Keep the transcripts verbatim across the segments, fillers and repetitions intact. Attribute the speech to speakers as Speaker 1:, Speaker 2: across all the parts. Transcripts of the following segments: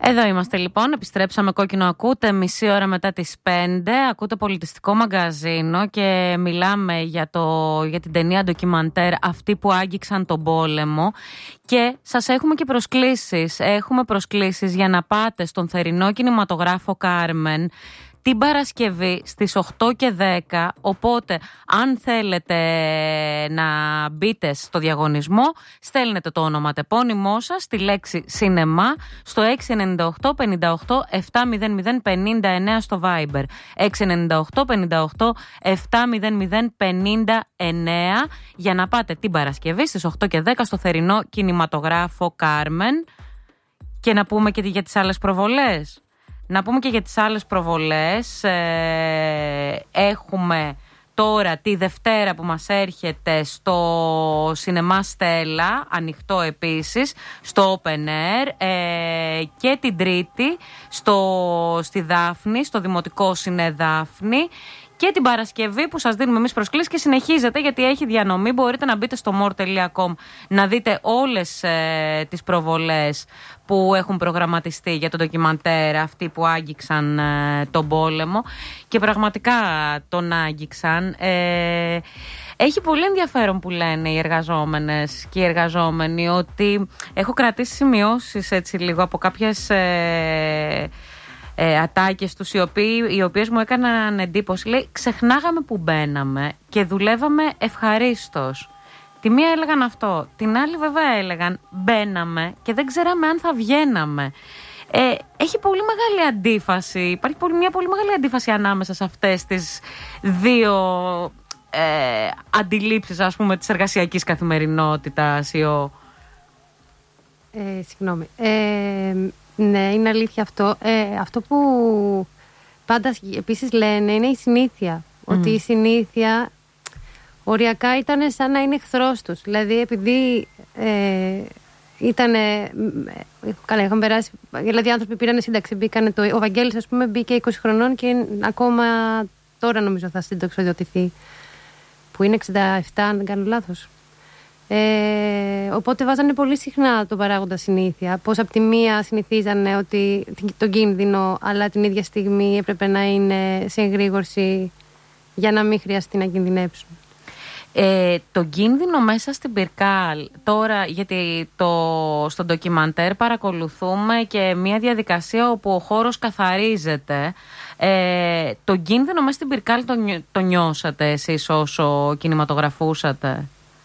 Speaker 1: Εδώ είμαστε λοιπόν, επιστρέψαμε Κόκκινο ακούτε, μισή ώρα μετά τις πέντε, ακούτε Πολιτιστικό Μαγκαζίνο και μιλάμε για, το, για την ταινία ντοκιμαντέρ «Αυτοί που άγγιξαν τον πόλεμο» και σας έχουμε και προσκλήσεις, έχουμε προσκλήσεις για να πάτε στον θερινό κινηματογράφο Κάρμεν την Παρασκευή στις οκτώ και δέκα, οπότε αν θέλετε να μπείτε στο διαγωνισμό, στέλνετε το ονοματεπώνυμό σας στη λέξη σινεμά στο έξι εννιά οκτώ πενήντα οκτώ επτακόσια πενήντα εννέα στο Viber. έξι εννιά οκτώ πενήντα οκτώ επτακόσια πενήντα εννέα για να πάτε την Παρασκευή στις οκτώ και δέκα στο θερινό κινηματογράφο Κάρμεν. Και να πούμε και για τις άλλες προβολές. Να πούμε και για τις άλλες προβολές, ε, έχουμε τώρα τη Δευτέρα που μας έρχεται στο Σινεμά Στέλλα, ανοιχτό επίσης, στο Open Air ε, και την Τρίτη στο, στη Δάφνη, στο Δημοτικό Σινέ Δάφνη. Και την Παρασκευή που σας δίνουμε εμείς προσκλήσεις και συνεχίζεται γιατί έχει διανομή. Μπορείτε να μπείτε στο more τελεία com να δείτε όλες ε, τις προβολές που έχουν προγραμματιστεί για το ντοκιμαντέρ «Αυτοί που άγγιξαν ε, τον πόλεμο». Και πραγματικά τον άγγιξαν. Ε, έχει πολύ ενδιαφέρον που λένε οι εργαζόμενες και οι εργαζόμενοι, ότι έχω κρατήσει σημειώσεις έτσι λίγο από κάποιες... Ε, Ε, ατάκες τους οι, οποίοι, οι οποίες μου έκαναν εντύπωση. Λέει, ξεχνάγαμε που μπαίναμε και δουλεύαμε ευχαρίστως. Τη μία έλεγαν αυτό, την άλλη βέβαια έλεγαν μπαίναμε και δεν ξέραμε αν θα βγαίναμε. Ε, έχει πολύ μεγάλη αντίφαση, υπάρχει πολύ, μια πολύ μεγάλη αντίφαση ανάμεσα σε αυτές τις δύο ε, αντιλήψεις, ας πούμε, της εργασιακής καθημερινότητας. Ιω...
Speaker 2: Ε, συγγνώμη. Ε, Ναι, είναι αλήθεια αυτό. Ε, αυτό που πάντα επίσης λένε είναι η συνήθεια. Mm. Ότι η συνήθεια οριακά ήταν σαν να είναι εχθρός τους. Δηλαδή επειδή ε, ήταν. Καλά, είχαν περάσει. Δηλαδή οι άνθρωποι πήραν σύνταξη. Μπήκανε το, ο Βαγγέλης, ας πούμε, μπήκε είκοσι χρονών και ακόμα τώρα νομίζω θα συνταξιοδοτηθεί. Που είναι εξήντα επτά, αν δεν κάνω λάθος. Ε, οπότε βάζανε πολύ συχνά τον παράγοντα συνήθεια. Πως από τη μία συνηθίζανε ότι τον κίνδυνο, αλλά την ίδια στιγμή έπρεπε να είναι σε εγρήγορση για να μην χρειαστεί να κινδυνεύσουν.
Speaker 1: Ε, το κίνδυνο μέσα στην Πυρκάλ τώρα, γιατί το, στο ντοκιμαντέρ παρακολουθούμε και μια διαδικασία όπου ο χώρος καθαρίζεται. Ε, το κίνδυνο μέσα στην Πυρκάλ το, το νιώσατε εσείς όσο κινηματογραφούσατε?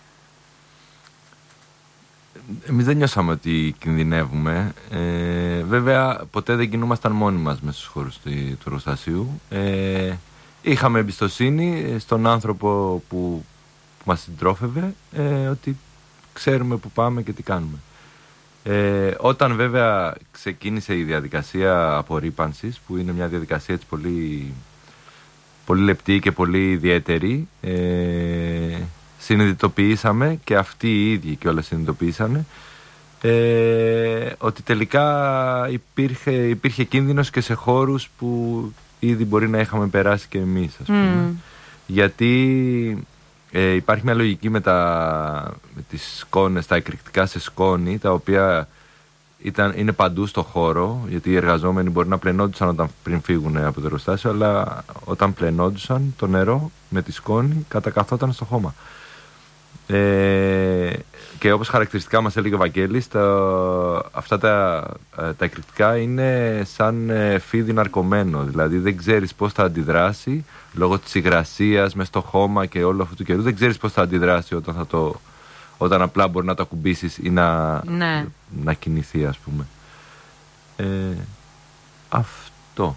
Speaker 3: Εμείς δεν νιώσαμε ότι κινδυνεύουμε. Ε, βέβαια, ποτέ δεν κινούμασταν μόνοι μας μέσα στους χώρους του, του εργοστασίου. Ε, είχαμε εμπιστοσύνη στον άνθρωπο που, που μας συντρόφευε, ε, ότι ξέρουμε που πάμε και τι κάνουμε. Ε, όταν βέβαια ξεκίνησε η διαδικασία απορρίπανσης, που είναι μια διαδικασία έτσι πολύ, πολύ λεπτή και πολύ ιδιαίτερη, ε, συνειδητοποιήσαμε και αυτοί οι ίδιοι και όλα συνειδητοποιήσανε ε, ότι τελικά υπήρχε, υπήρχε κίνδυνος και σε χώρους που ήδη μπορεί να είχαμε περάσει και εμείς, ας πούμε. Mm. Γιατί ε, υπάρχει μια λογική με, τα, με τις σκόνες, τα εκρηκτικά σε σκόνη, τα οποία ήταν, είναι παντού στο χώρο, γιατί οι εργαζόμενοι μπορεί να πλενόντουσαν όταν πριν φύγουν από το εργοστάσιο, αλλά όταν πλενόντουσαν το νερό με τη σκόνη κατακαθόταν στο χώμα. Ε, και όπως χαρακτηριστικά μας έλεγε ο Βαγγέλης, τα, αυτά τα, τα εκρηκτικά είναι σαν φίδι ναρκωμένο. Δηλαδή δεν ξέρεις πώς θα αντιδράσει λόγω της υγρασίας μες στο χώμα και όλο αυτού του καιρού. Δεν ξέρεις πώς θα αντιδράσει όταν, θα το, όταν απλά μπορεί να το ακουμπήσεις ή να,
Speaker 1: ναι.
Speaker 3: να κινηθεί, ας πούμε. Ε, αυτό.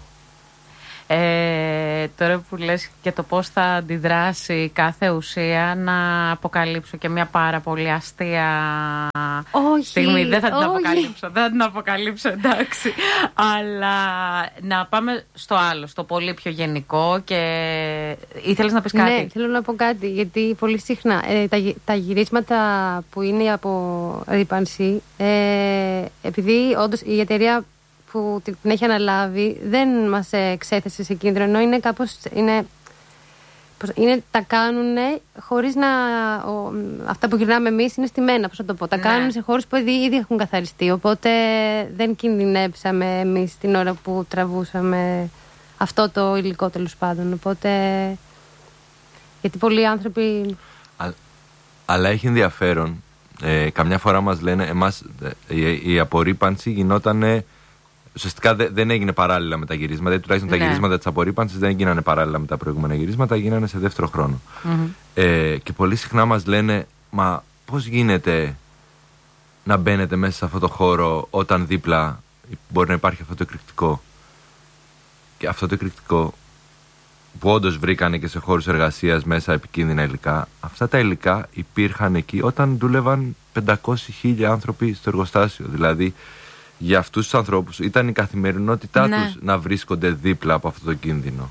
Speaker 1: Ε, τώρα που λες και το πώς θα αντιδράσει κάθε ουσία, να αποκαλύψω και μια πάρα πολύ αστεία
Speaker 2: όχι,
Speaker 1: στιγμή. Δεν θα την
Speaker 2: όχι.
Speaker 1: αποκαλύψω, δεν θα την αποκαλύψω, εντάξει. Αλλά να πάμε στο άλλο, στο πολύ πιο γενικό. Και ήθελες να πεις κάτι?
Speaker 2: Ναι, θέλω να πω κάτι, γιατί πολύ συχνά ε, τα, τα γυρίσματα που είναι από ρύπανση, ε, επειδή όντως η εταιρεία που την έχει αναλάβει δεν μας εξέθεσε σε κίνδυνο, ενώ είναι κάπως, είναι είναι, τα κάνουν χωρίς να. Ο, αυτά που γυρνάμε εμείς είναι στημένα, πώς να το πω. Τα ναι. κάνουν σε χώρους που ήδη, ήδη έχουν καθαριστεί. Οπότε δεν κινδυνέψαμε εμείς την ώρα που τραβούσαμε αυτό το υλικό, τέλος πάντων. Οπότε. Γιατί πολλοί άνθρωποι.
Speaker 3: Α, αλλά έχει ενδιαφέρον. Ε, καμιά φορά μας λένε, εμάς η, η απορρίπανση γινόταν. Ουσιαστικά δε, δεν έγινε παράλληλα με τα γυρίσματα, ή τουλάχιστον ναι. τα γυρίσματα της απορρίπανσης δεν γίνανε παράλληλα με τα προηγούμενα γυρίσματα, γίνανε σε δεύτερο χρόνο. Mm-hmm. Ε, και πολύ συχνά μας λένε, μα πώς γίνεται να μπαίνετε μέσα σε αυτό το χώρο όταν δίπλα μπορεί να υπάρχει αυτό το εκρηκτικό. Και αυτό το εκρηκτικό που όντως βρήκανε και σε χώρους εργασίας μέσα επικίνδυνα υλικά, αυτά τα υλικά υπήρχαν εκεί όταν δούλευαν πεντακόσιοι χίλιοι άνθρωποι στο εργοστάσιο. Δηλαδή, για αυτούς τους ανθρώπους ήταν η καθημερινότητά ναι. τους να βρίσκονται δίπλα από αυτό το κίνδυνο.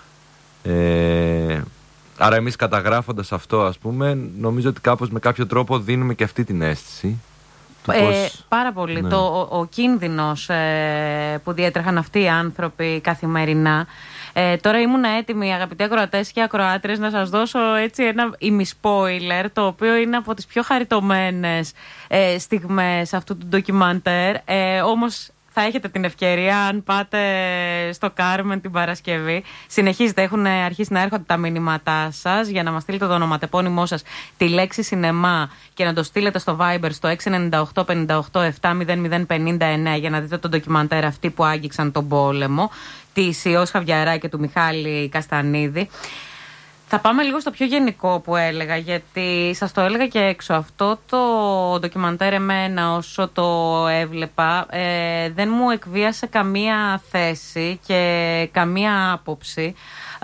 Speaker 3: Ε, άρα εμείς καταγράφοντας αυτό, ας πούμε, νομίζω ότι κάπως με κάποιο τρόπο δίνουμε και αυτή την αίσθηση.
Speaker 1: Ε, πώς... Πάρα πολύ. Ναι. Το, ο, ο κίνδυνος ε, που διέτρεχαν αυτοί οι άνθρωποι καθημερινά. Ε, τώρα ήμουν έτοιμη, αγαπητοί ακροατές και ακροάτρες, να σας δώσω έτσι ένα ημι-spoiler, το οποίο είναι από τις πιο χαριτωμένες ε, στιγμές αυτού του ντοκιμαντέρ. Ε, όμως θα έχετε την ευκαιρία, αν πάτε στο Κάρμεν την Παρασκευή. Συνεχίζετε, έχουν αρχίσει να έρχονται τα μηνύματά σας για να μας στείλετε το ονοματεπώνυμό σας, τη λέξη σινεμά, και να το στείλετε στο Viber στο έξι εννιά οκτώ πέντε οκτώ επτά μηδέν μηδέν πενήντα εννέα για να δείτε το ντοκιμαντέρ «Αυτοί που άγγιξαν τον πόλεμο» της Ιώς Χαβιαρά και του Μιχάλη Καστανίδη. Θα πάμε λίγο στο πιο γενικό που έλεγα, γιατί σας το έλεγα και έξω. Αυτό το ντοκιμαντέρ εμένα όσο το έβλεπα ε, δεν μου εκβίασε καμία θέση και καμία άποψη, ε,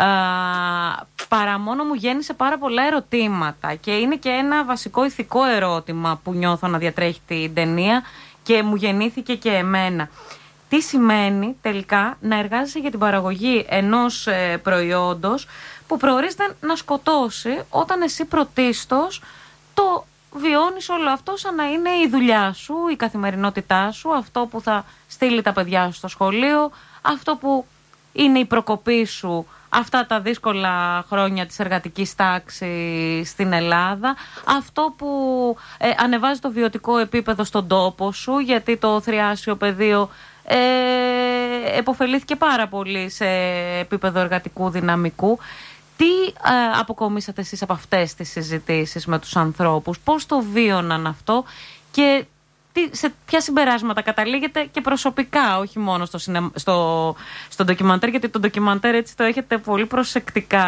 Speaker 1: παρά μόνο μου γέννησε πάρα πολλά ερωτήματα, και είναι και ένα βασικό ηθικό ερώτημα που νιώθω να διατρέχει την ταινία και μου γεννήθηκε και εμένα. Τι σημαίνει τελικά να εργάζεσαι για την παραγωγή ενός ε, προϊόντος που προορίζεται να σκοτώσει, όταν εσύ πρωτίστως το βιώνεις όλο αυτό σαν να είναι η δουλειά σου, η καθημερινότητά σου, αυτό που θα στείλει τα παιδιά σου στο σχολείο, αυτό που είναι η προκοπή σου αυτά τα δύσκολα χρόνια της εργατικής τάξης στην Ελλάδα, αυτό που ε, ανεβάζει το βιωτικό επίπεδο στον τόπο σου, γιατί το θριάσιο πεδίο ε, επωφελήθηκε πάρα πολύ σε επίπεδο εργατικού δυναμικού. Τι ε, αποκομίσατε εσείς από αυτές τις συζητήσεις με τους ανθρώπους, πώς το βίωναν αυτό και τι, σε ποια συμπεράσματα καταλήγετε και προσωπικά, όχι μόνο στο, συνε... στο... στο ντοκιμαντέρ, γιατί το ντοκιμαντέρ έτσι το έχετε πολύ προσεκτικά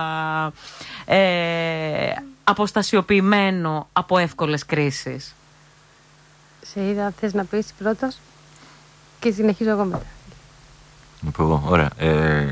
Speaker 1: ε, αποστασιοποιημένο από εύκολες κρίσεις.
Speaker 2: Σε είδα, θες να πεις πρώτος και συνεχίζω εγώ μετά.
Speaker 3: Να πω εγώ, ωραία. Ε...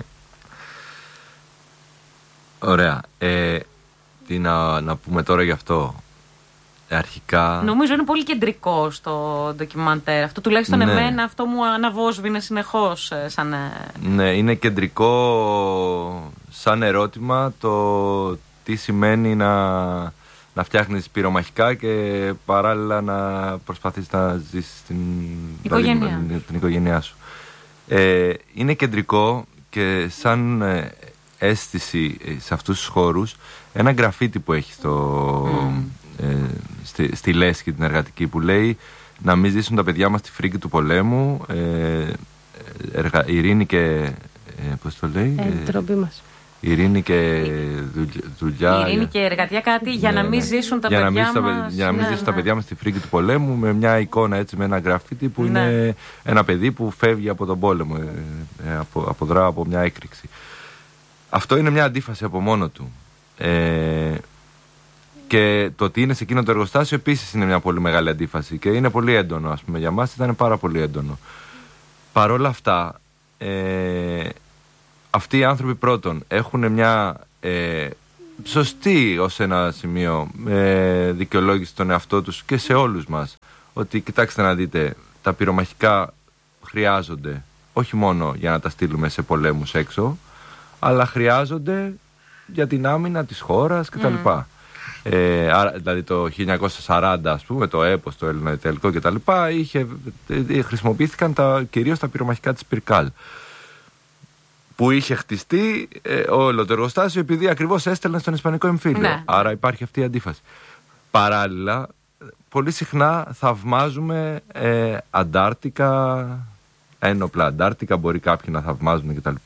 Speaker 3: Ωραία. Ε, τι να, να πούμε τώρα γι' αυτό. Αρχικά...
Speaker 1: Νομίζω είναι πολύ κεντρικό στο ντοκιμαντέρ. Αυτό τουλάχιστον ναι. εμένα αυτό μου αναβόσβηνε συνεχώς. Σαν...
Speaker 3: Ναι, είναι κεντρικό σαν ερώτημα το τι σημαίνει να, να φτιάχνεις πυρομαχικά και παράλληλα να προσπαθείς να ζήσεις την
Speaker 1: οικογένεια,
Speaker 3: δηλαδή, την οικογένειά σου. Ε, είναι κεντρικό και σαν... αίσθηση σε αυτούς τους χώρους ένα γραφίτι που έχει στο, mm. ε, στη, στη λέσχη την εργατική που λέει να μην ζήσουν τα παιδιά μας στη φρίκη του πολέμου, ε, εργα, ειρήνη και ε, πώς το λέει
Speaker 2: ε, ε, τροπή μας.
Speaker 3: Ειρήνη και δουλειά.
Speaker 1: Ειρήνη και εργατιά, κάτι για ναι, να μην ναι. ζήσουν τα για παιδιά
Speaker 3: να
Speaker 1: μας.
Speaker 3: Για να μην ναι, ζήσουν ναι. τα παιδιά μας στη φρίκη του πολέμου, με μια εικόνα έτσι, με ένα γραφίτι που ναι. είναι ένα παιδί που φεύγει από τον πόλεμο, ε, ε, απο, αποδρά από μια έκρηξη. Αυτό είναι μια αντίφαση από μόνο του. Ε, και το ότι είναι σε εκείνο το εργοστάσιο επίσης είναι μια πολύ μεγάλη αντίφαση και είναι πολύ έντονο, ας πούμε, για μας ήταν πάρα πολύ έντονο. Παρ' όλα αυτά, ε, αυτοί οι άνθρωποι πρώτον έχουν μια ε, σωστή ως ένα σημείο ε, δικαιολόγηση στον εαυτό τους και σε όλους μας, ότι κοιτάξτε να δείτε, τα πυρομαχικά χρειάζονται όχι μόνο για να τα στείλουμε σε πολέμους έξω, αλλά χρειάζονται για την άμυνα της χώρας κτλ. Mm. Ε, άρα, δηλαδή το χίλια εννιακόσια σαράντα, ας πούμε, το έπος, το ελληνοϊταλικό κτλ. Είχε, χρησιμοποιήθηκαν τα, κυρίως τα πυρομαχικά της Πυρκάλ. που είχε χτιστεί ε, όλο το εργοστάσιο επειδή ακριβώς έστελνε στον Ισπανικό εμφύλιο.
Speaker 1: Ναι.
Speaker 3: Άρα υπάρχει αυτή η αντίφαση. Παράλληλα, πολύ συχνά θαυμάζουμε ε, αντάρτικα, ένοπλα αντάρτικα, μπορεί κάποιοι να θαυμάζουν κτλ.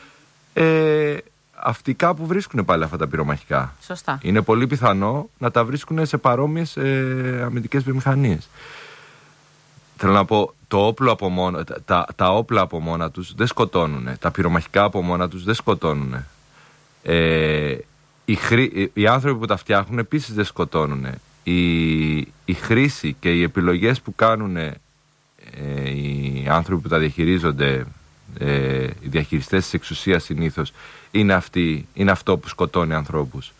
Speaker 3: Ε, αυτοί κάπου βρίσκουν πάλι αυτά τα πυρομαχικά.
Speaker 1: Σωστά.
Speaker 3: Είναι πολύ πιθανό να τα βρίσκουν σε παρόμοιες ε, αμυντικές βιομηχανίες. Θέλω να πω, το όπλο από μόνο, τα, τα, τα όπλα από μόνα τους δεν σκοτώνουν. Τα πυρομαχικά από μόνα τους δεν σκοτώνουν. Ε, οι, χρή, οι άνθρωποι που τα φτιάχνουν επίσης δεν σκοτώνουν. Η, η χρήση και οι επιλογές που κάνουν ε, οι άνθρωποι που τα διαχειρίζονται, ε, οι διαχειριστές της εξουσίας συνήθως, είναι, αυτοί, είναι αυτό που σκοτώνει ανθρώπους.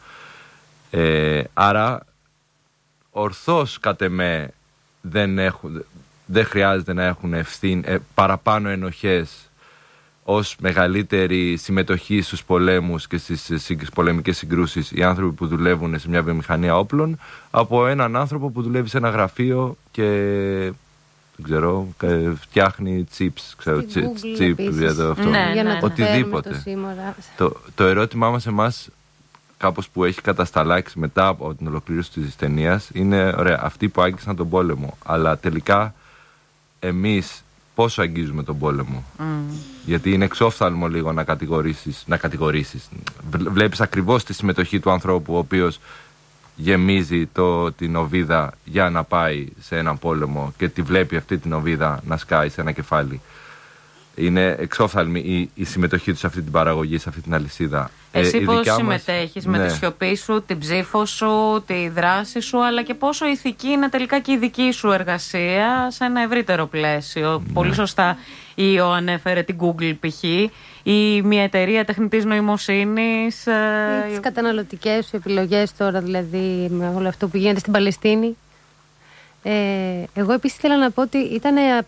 Speaker 3: Ε, άρα, ορθώς κατ' εμέ δεν, έχουν, δεν χρειάζεται να έχουν ευθύν, ε, παραπάνω ενοχές ως μεγαλύτερη συμμετοχή στους πολέμους και στις πολεμικές συγκρούσεις οι άνθρωποι που δουλεύουν σε μια βιομηχανία όπλων από έναν άνθρωπο που δουλεύει σε ένα γραφείο και δεν ξέρω, φτιάχνει chips, ξέρω, chip για το αυτό.
Speaker 1: Ναι,
Speaker 2: για να το
Speaker 3: οτιδήποτε.
Speaker 2: Το,
Speaker 3: το, το ερώτημά μας εμάς, κάπως που έχει κατασταλάξει μετά από την ολοκλήρωση της ταινίας, είναι ωραία, αυτοί που άγγισαν τον πόλεμο, αλλά τελικά εμείς πόσο αγγίζουμε τον πόλεμο. Mm. Γιατί είναι εξόφθαλμο λίγο να κατηγορήσεις, να κατηγορήσεις. Βλέπεις ακριβώς τη συμμετοχή του ανθρώπου ο οποίος γεμίζει το, την οβίδα για να πάει σε έναν πόλεμο και τη βλέπει αυτή την οβίδα να σκάει σε ένα κεφάλι. Είναι εξόφθαλμη η, η συμμετοχή του σε αυτή την παραγωγή, σε αυτή την αλυσίδα.
Speaker 1: Εσύ
Speaker 3: ε,
Speaker 1: πώς
Speaker 3: μας...
Speaker 1: συμμετέχεις
Speaker 3: ναι.
Speaker 1: με τη σιωπή σου, την ψήφο σου, τη δράση σου, αλλά και πόσο ηθική είναι τελικά και η δική σου εργασία σε ένα ευρύτερο πλαίσιο. Ναι. Πολύ σωστά η Ιω ανέφερε την Google π.χ. ή μια εταιρεία τεχνητής νοημοσύνης.
Speaker 2: Ή τις καταναλωτικές σου επιλογές τώρα, δηλαδή με όλο αυτό που γίνεται στην Παλαιστίνη. Ε, εγώ επίσης θέλω να πω ότι ήταν ε,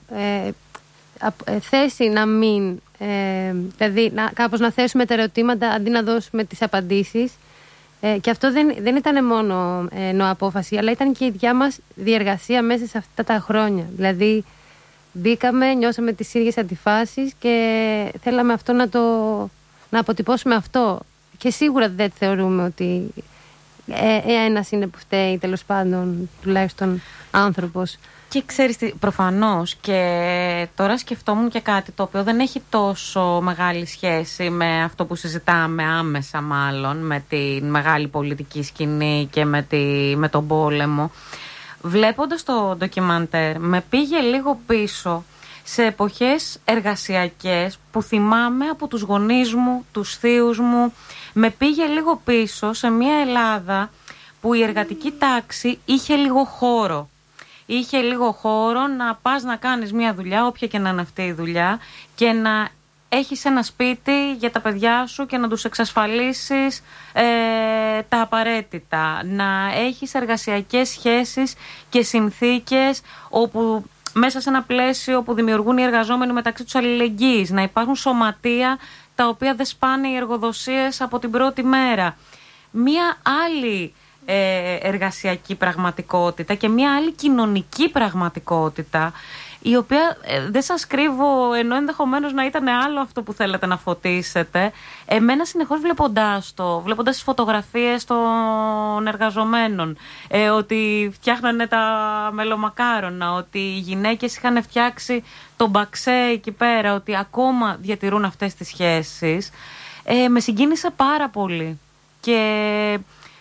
Speaker 2: ε, θέση να μην, ε, δηλαδή να, κάπως να θέσουμε τα ερωτήματα αντί να δώσουμε τις απαντήσεις, ε, και αυτό δεν, δεν ήταν μόνο ε, νοαπόφαση, αλλά ήταν και η δικιά μας διεργασία μέσα σε αυτά τα χρόνια. Δηλαδή μπήκαμε, νιώσαμε τις ίδιες αντιφάσεις και θέλαμε αυτό να το να αποτυπώσουμε αυτό, και σίγουρα δεν θεωρούμε ότι ε, ε, ένας είναι που φταίει, τέλος πάντων, τουλάχιστον άνθρωπος.
Speaker 1: Και ξέρεις τι, προφανώς, και τώρα σκεφτόμουν και κάτι το οποίο δεν έχει τόσο μεγάλη σχέση με αυτό που συζητάμε άμεσα, μάλλον με τη μεγάλη πολιτική σκηνή και με, τη, με τον πόλεμο. Βλέποντας το ντοκιμαντέρ με πήγε λίγο πίσω σε εποχές εργασιακές που θυμάμαι από τους γονείς μου, τους θείους μου. Με πήγε λίγο πίσω σε μια Ελλάδα που η εργατική τάξη είχε λίγο χώρο. Είχε λίγο χώρο να πας να κάνεις μια δουλειά, όποια και να είναι αυτή η δουλειά, και να έχεις ένα σπίτι για τα παιδιά σου και να τους εξασφαλίσεις ε, τα απαραίτητα. Να έχεις εργασιακές σχέσεις και συνθήκες όπου μέσα σε ένα πλαίσιο που δημιουργούν οι εργαζόμενοι μεταξύ τους αλληλεγγύης. Να υπάρχουν σωματεία τα οποία δεν σπάνε οι εργοδοσίες από την πρώτη μέρα. Μία άλλη ε, εργασιακή πραγματικότητα και μία άλλη κοινωνική πραγματικότητα, η οποία ε, δεν σας κρύβω, ενώ ενδεχομένως να ήταν άλλο αυτό που θέλετε να φωτίσετε, εμένα συνεχώς βλέποντάς το, βλέποντας τις φωτογραφίες των εργαζομένων, ε, ότι φτιάχνανε τα μελομακάρονα, ότι οι γυναίκες είχαν φτιάξει τον μπαξέ εκεί πέρα, ότι ακόμα διατηρούν αυτές τις σχέσεις, ε, με συγκίνησε πάρα πολύ. Και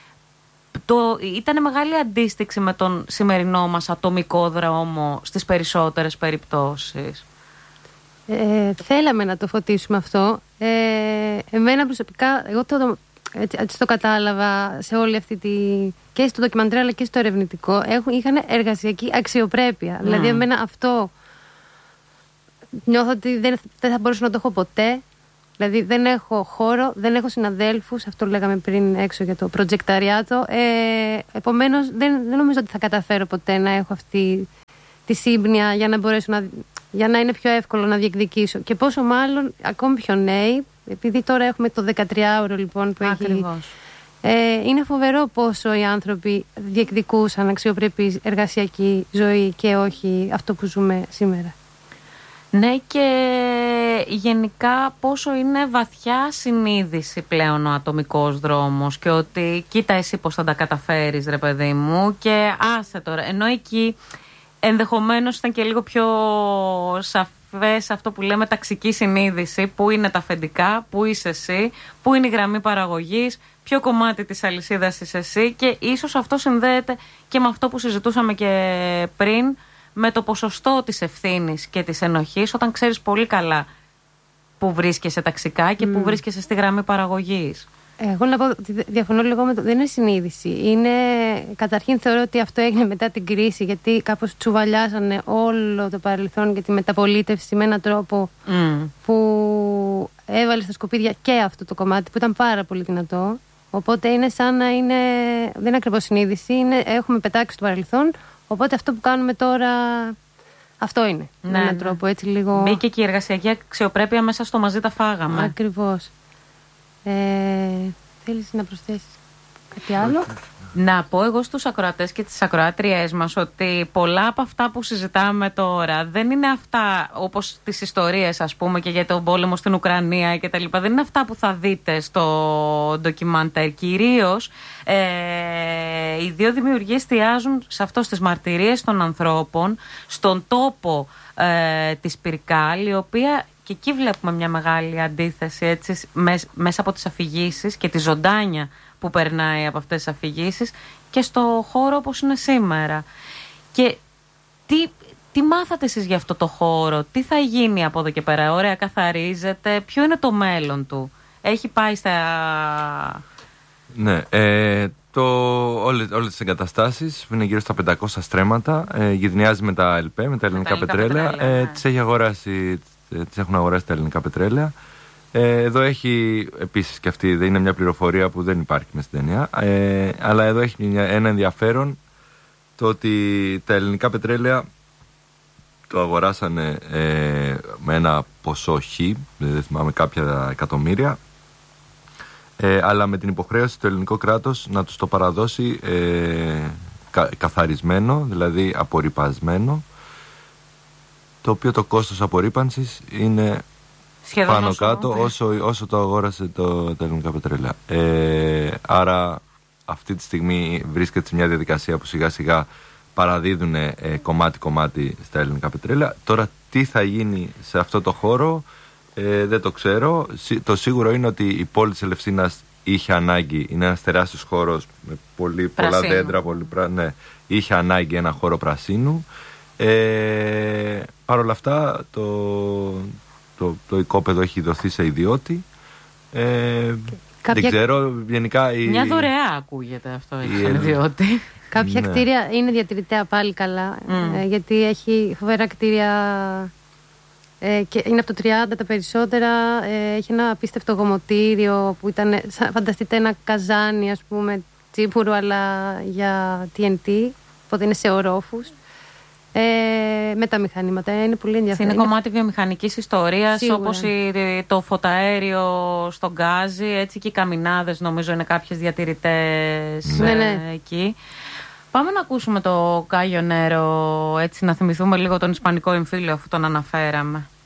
Speaker 1: το, ήταν μεγάλη αντίστοιξη με τον σημερινό μας ατομικό δρόμο στις περισσότερες περιπτώσεις.
Speaker 2: Ε, θέλαμε να το φωτίσουμε αυτό. Ε, εμένα προσωπικά, εγώ το, έτσι, έτσι το κατάλαβα σε όλη αυτή τη... και στο ντοκιμαντέρ αλλά και στο ερευνητικό, έχουν, είχαν εργασιακή αξιοπρέπεια. Mm. Δηλαδή εμένα αυτό νιώθω ότι δεν, δεν θα μπορούσα να το έχω ποτέ. Δηλαδή δεν έχω χώρο, δεν έχω συναδέλφους, αυτό λέγαμε πριν έξω για το προτζεκταριάτο. Ε, επομένως δεν, δεν νομίζω ότι θα καταφέρω ποτέ να έχω αυτή τη σύμπνοια για να μπορέσω να, για να είναι πιο εύκολο να διεκδικήσω. Και πόσο μάλλον ακόμη πιο νέοι, επειδή τώρα έχουμε το δεκατριάωρο λοιπόν που
Speaker 1: Ακριβώς.
Speaker 2: έχει... Ε, είναι φοβερό πόσο οι άνθρωποι διεκδικούσαν αξιοπρεπή εργασιακή ζωή και όχι αυτό που ζούμε σήμερα.
Speaker 1: Ναι, και γενικά πόσο είναι βαθιά συνείδηση πλέον ο ατομικός δρόμος και ότι κοίτα εσύ πώς θα τα καταφέρεις ρε παιδί μου και άσε τώρα. Ενώ εκεί ενδεχομένως ήταν και λίγο πιο σαφές αυτό που λέμε ταξική συνείδηση, που είναι τα αφεντικά, που είσαι εσύ, που είναι η γραμμή παραγωγής, ποιο κομμάτι της αλυσίδας είσαι εσύ, και ίσως αυτό συνδέεται και με αυτό που συζητούσαμε και πριν, με το ποσοστό της ευθύνης και της ενοχής, όταν ξέρεις πολύ καλά που βρίσκεσαι ταξικά και mm. που βρίσκεσαι στη γραμμή παραγωγής. Εγώ
Speaker 2: να πω ότι διαφωνώ λίγο με το. Δεν είναι συνείδηση. Είναι, καταρχήν θεωρώ ότι αυτό έγινε μετά την κρίση, γιατί κάπως τσουβαλιάσανε όλο το παρελθόν και τη μεταπολίτευση με έναν τρόπο mm. που έβαλε στα σκουπίδια και αυτό το κομμάτι που ήταν πάρα πολύ δυνατό. Οπότε είναι σαν να είναι. Δεν είναι ακριβώς συνείδηση. Είναι, έχουμε πετάξει το παρελθόν. Οπότε αυτό που κάνουμε τώρα. Αυτό είναι. Ναι, με έναν ναι. τρόπο έτσι λίγο.
Speaker 1: Μπήκε και η εργασιακή αξιοπρέπεια μέσα στο μαζί τα φάγαμε.
Speaker 2: Ακριβώς. Ε, θέλεις να προσθέσεις κάτι άλλο?
Speaker 1: Να πω εγώ στους ακροατές και τις ακροάτριές μας ότι πολλά από αυτά που συζητάμε τώρα δεν είναι αυτά όπως τις ιστορίες, ας πούμε, και για τον πόλεμο στην Ουκρανία και τα λοιπά. Δεν είναι αυτά που θα δείτε στο ντοκιμαντέρ. Κυρίως ε, οι δύο δημιουργοί εστιάζουν σε αυτό, στις μαρτυρίες των ανθρώπων, στον τόπο ε, της Πυρκάλ, η οποία... Και εκεί βλέπουμε μια μεγάλη αντίθεση, έτσι, μέσα από τις αφηγήσεις και τη ζωντάνια που περνάει από αυτές τις αφηγήσεις και στο χώρο όπως είναι σήμερα. Και τι, τι μάθατε εσείς για αυτό το χώρο, τι θα γίνει από εδώ και πέρα? Ωραία, καθαρίζεται, ποιο είναι το μέλλον του? Έχει πάει στα...
Speaker 3: Ναι, ε, το, όλες, όλες τις εγκαταστάσεις που είναι γύρω στα πεντακόσια στρέμματα, ε, γυρνιάζει με τα ΕΛΠΕ, με τα ελληνικά, με τα ελληνικά πετρέλαια, πετρέλαια ε, ναι. τις έχει αγοράσει... τις έχουν αγοράσει τα ελληνικά πετρέλαια. Ε, εδώ έχει επίσης και αυτή, δεν είναι μια πληροφορία που δεν υπάρχει μες στην ταινία, ε, αλλά εδώ έχει μια, ένα ενδιαφέρον, το ότι τα ελληνικά πετρέλαια το αγοράσανε ε, με ένα ποσό χ, δεν θυμάμαι, κάποια εκατομμύρια, ε, αλλά με την υποχρέωση το ελληνικό κράτος να τους το παραδώσει ε, κα, καθαρισμένο, δηλαδή απορρυπασμένο, το οποίο το κόστος απορρίπανσης είναι σχεδόν πάνω όσο, κάτω όσο, όσο το αγόρασε το, τα ελληνικά πετρέλαια. Ε, άρα αυτή τη στιγμή βρίσκεται σε μια διαδικασία που σιγά σιγά παραδίδουν ε, κομμάτι-κομμάτι στα ελληνικά πετρέλαια. Τώρα τι θα γίνει σε αυτό το χώρο ε, δεν το ξέρω. Το σίγουρο είναι ότι η πόλη της Ελευσίνας είχε ανάγκη, είναι ένας τεράστιος χώρος με πολύ, πολλά δέντρα, πολύ, ναι, είχε ανάγκη ένα χώρο πρασίνου. Ε, Παρ' όλα αυτά το, το, το οικόπεδο έχει δοθεί σε ιδιώτη. ε, Κάποια... Δεν ξέρω γενικά η...
Speaker 1: Μια δωρεά ακούγεται αυτό η... σαν ιδιώτη.
Speaker 2: Κάποια ναι. κτίρια είναι διατηρητέα πάλι καλά, mm. ε, γιατί έχει φοβερά κτίρια ε, και είναι από το τριάντα τα περισσότερα. ε, Έχει ένα απίστευτο γομωτήριο που ήταν, φανταστείτε, ένα καζάνι, ας πούμε, τσίπουρο, αλλά για τι εν τι, οπότε είναι σε ορόφους. Ε, με τα μηχανήματα, είναι πολύ ενδιαφέρον.
Speaker 1: Είναι κομμάτι βιομηχανικής ιστορίας, όπως η, το φωταέριο στον Γκάζι, έτσι, και οι καμινάδες νομίζω είναι κάποιες διατηρητές
Speaker 2: ναι, ναι.
Speaker 1: Ε, εκεί. Πάμε να ακούσουμε το Κάγιο Νέρο, έτσι, να θυμηθούμε λίγο τον ισπανικό εμφύλιο αφού τον αναφέραμε.